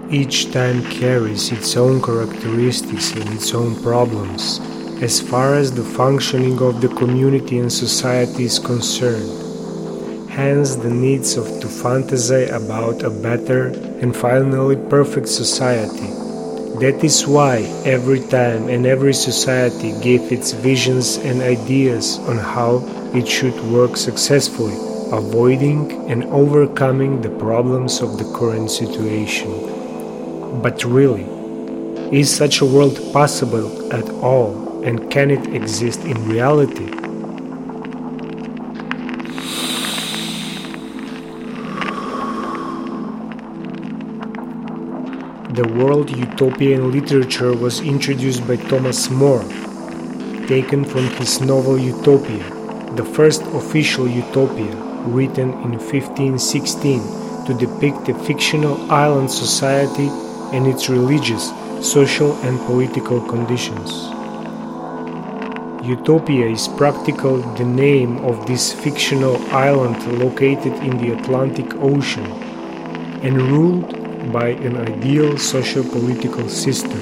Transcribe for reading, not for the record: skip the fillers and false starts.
Each time carries its own characteristics and its own problems as far as the functioning of the community and society is concerned. Hence the needs to fantasize about a better and finally perfect society. That is why every time and every society gave its visions and ideas on how it should work successfully, avoiding and overcoming the problems of the current situation. But really, is such a world possible at all, and can it exist in reality? The word utopia in literature was introduced by Thomas More, taken from his novel Utopia, the first official utopia, written in 1516 to depict a fictional island society and its religious, social and political conditions. Utopia is practically the name of this fictional island located in the Atlantic Ocean and ruled by an ideal socio-political system.